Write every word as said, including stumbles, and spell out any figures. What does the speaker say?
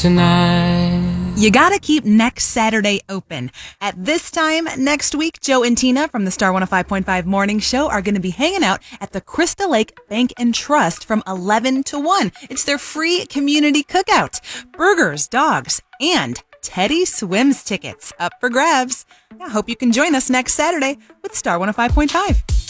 tonight. You gotta keep next Saturday open. At this time next week, Joe and Tina from the Star one oh five point five Morning Show are going to be hanging out at the Crystal Lake Bank and Trust from eleven to one. It's their free community cookout. Burgers, dogs, and Teddy Swims tickets up for grabs. I hope you can join us next Saturday with Star one oh five point five.